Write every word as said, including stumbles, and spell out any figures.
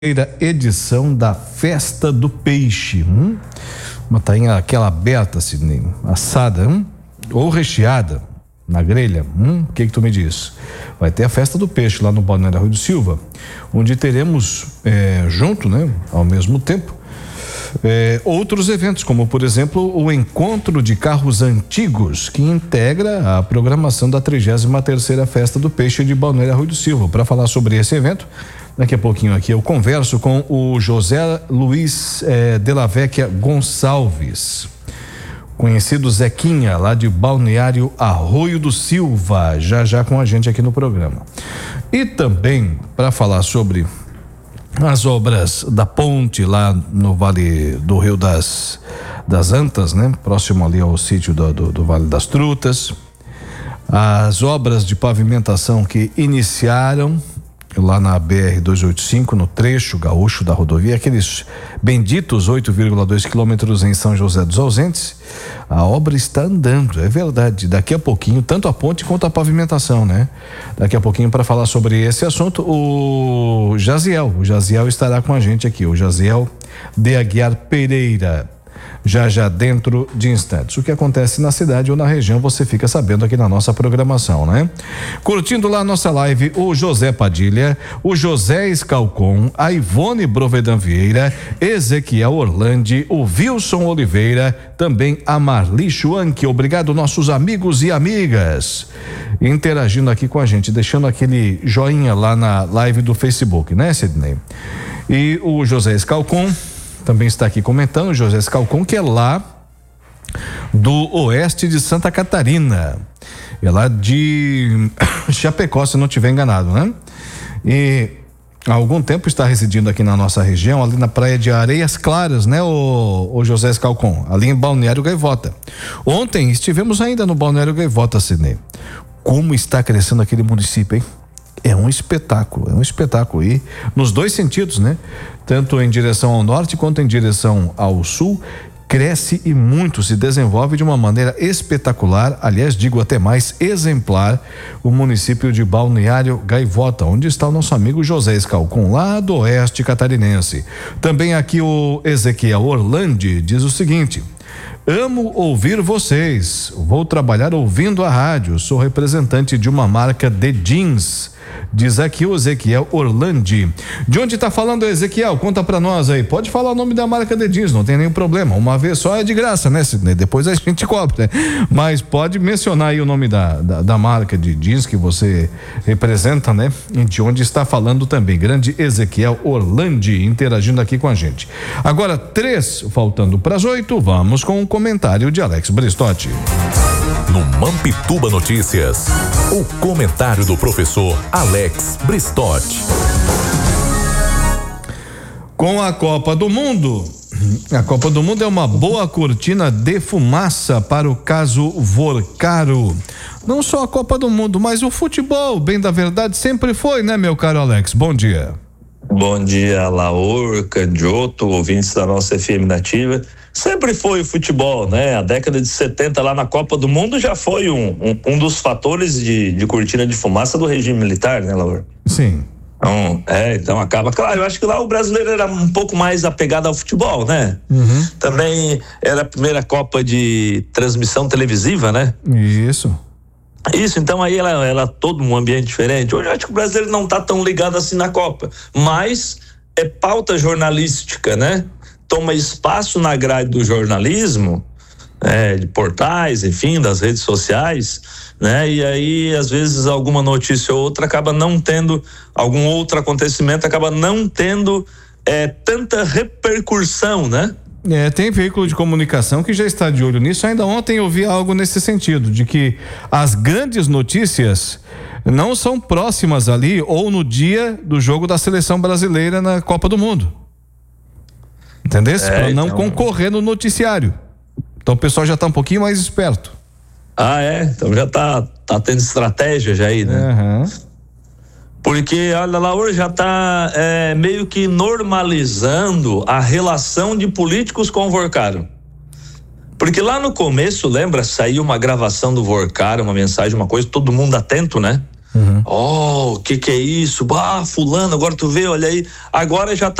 primeira edição da Festa do Peixe. Hum? Uma tainha aquela aberta, Sidney, assada, hum? Ou recheada na grelha. Hum? O que que tu me diz? Vai ter a Festa do Peixe lá no Balneário Arroio do Silva, onde teremos é, junto, né, ao mesmo tempo, é, outros eventos, como por exemplo o Encontro de Carros Antigos, que integra a programação da trigésima terceira Festa do Peixe de Balneário Arroio do Silva. Para falar sobre esse evento, daqui a pouquinho aqui eu converso com o José Luiz eh, de la Vecchia Gonçalves, conhecido Zequinha, lá de Balneário Arroio do Silva, já já com a gente aqui no programa. E também para falar sobre as obras da ponte lá no Vale do Rio das das Antas, né? Próximo ali ao sítio do, do, do Vale das Trutas, as obras de pavimentação que iniciaram lá na B R duzentos e oitenta e cinco, no trecho gaúcho da rodovia, aqueles benditos oito vírgula dois quilômetros em São José dos Ausentes. A obra está andando, é verdade. Daqui a pouquinho, tanto a ponte quanto a pavimentação, né? Daqui a pouquinho, para falar sobre esse assunto, o Jaziel, o Jaziel estará com a gente aqui, o Jaziel de Aguiar Pereira. Já já dentro de instantes. O que acontece na cidade ou na região você fica sabendo aqui na nossa programação, né? Curtindo lá a nossa live, o José Padilha, o José Escalcon, a Ivone Brovedan Vieira, Ezequiel Orlandi, o Wilson Oliveira, também a Marli Schwank. Obrigado, nossos amigos e amigas, interagindo aqui com a gente, deixando aquele joinha lá na live do Facebook, né, Sidney? E o José Escalcon também está aqui comentando, José Escalcon, que é lá do oeste de Santa Catarina, é lá de Chapecó, se não estiver enganado, né? E há algum tempo está residindo aqui na nossa região, ali na praia de Areias Claras, né, o, o José Escalcon, ali em Balneário Gaivota. Ontem estivemos ainda no Balneário Gaivota, Sidney. Como está crescendo aquele município, hein? É um espetáculo, é um espetáculo, e nos dois sentidos, né? Tanto em direção ao norte quanto em direção ao sul, cresce e muito, se desenvolve de uma maneira espetacular, aliás, digo até mais exemplar, o município de Balneário Gaivota, onde está o nosso amigo José Escalcon, lá do oeste catarinense. Também aqui o Ezequiel Orlandi diz o seguinte: amo ouvir vocês, vou trabalhar ouvindo a rádio, sou representante de uma marca de jeans, diz aqui o Ezequiel Orlandi. De onde tá falando, Ezequiel? Conta pra nós aí. Pode falar o nome da marca de jeans, não tem nenhum problema. Uma vez só é de graça, né, Sidney? Depois a gente cobra, né? Mas pode mencionar aí o nome da, da, da marca de jeans que você representa, né? E de onde está falando também. Grande Ezequiel Orlandi interagindo aqui com a gente. Agora, três, faltando pras oito, vamos com o comentário de Alex Bristotti. No Mampituba Notícias, o comentário do professor Alex Bristotti. Com a Copa do Mundo, a Copa do Mundo é uma boa cortina de fumaça para o caso Vorcaro. Não só a Copa do Mundo, mas o futebol, bem da verdade, sempre foi, né, meu caro Alex? Bom dia. Bom dia, Laor, Candioto, ouvintes da nossa F M Nativa. Sempre foi o futebol, né? A década de setenta lá na Copa do Mundo já foi um, um, um dos fatores de, de cortina de fumaça do regime militar, né, Laor? Sim. Então, é, então acaba, claro, eu acho que lá o brasileiro era um pouco mais apegado ao futebol, né? Uhum. Também era a primeira Copa de transmissão televisiva, né? Isso. Isso, então aí ela, ela todo um ambiente diferente. Hoje eu acho que o brasileiro não tá tão ligado assim na Copa, mas é pauta jornalística, né? Toma espaço na grade do jornalismo, é, de portais, enfim, das redes sociais, né? E aí, às vezes, alguma notícia ou outra acaba não tendo, algum outro acontecimento acaba não tendo é, tanta repercussão, né? É, tem veículo de comunicação que já está de olho nisso. Ainda ontem eu vi algo nesse sentido, de que as grandes notícias não são próximas ali ou no dia do jogo da seleção brasileira na Copa do Mundo. Entendeu? É, para não então... concorrer no noticiário. Então o pessoal já está um pouquinho mais esperto. Ah, é? Então já tá, tá tendo estratégia já aí, né? Uhum. Porque, olha lá, hoje já tá é, meio que normalizando a relação de políticos com o Vorcaro. Porque lá no começo, lembra, saiu uma gravação do Vorcaro, uma mensagem, uma coisa, todo mundo atento, né? Uhum. Oh, o que que é isso? Ah, fulano, agora tu vê, olha aí. Agora já tá